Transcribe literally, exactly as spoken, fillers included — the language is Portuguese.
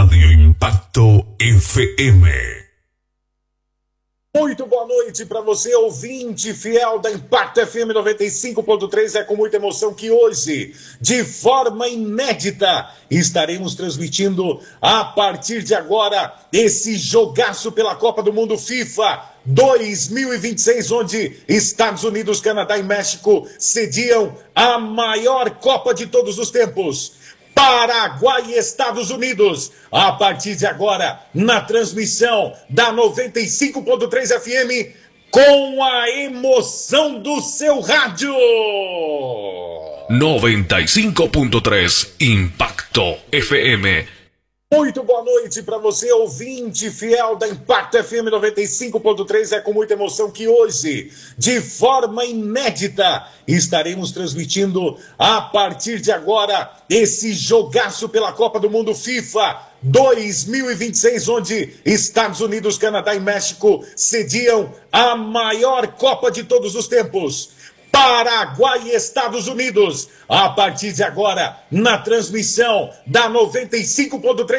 Rádio Impacto F M. Muito boa noite para você, ouvinte fiel da Impacto F M noventa e cinco ponto três. É com muita emoção que hoje, de forma inédita, estaremos transmitindo a partir de agora esse jogaço pela Copa do Mundo FIFA dois mil e vinte e seis, onde Estados Unidos, Canadá e México sediam a maior Copa de todos os tempos. Paraguai e Estados Unidos, a partir de agora, na transmissão da noventa e cinco ponto três F M, com a emoção do seu rádio. noventa y cinco punto tres Impacto F M. Muito boa noite para você, ouvinte fiel da Impacto F M noventa e cinco ponto três. É com muita emoção que hoje, de forma inédita, estaremos transmitindo a partir de agora esse jogaço pela Copa do Mundo FIFA dois mil e vinte e seis, onde Estados Unidos, Canadá e México sediam a maior Copa de todos os tempos. Paraguai e Estados Unidos, a partir de agora, na transmissão da noventa e cinco ponto três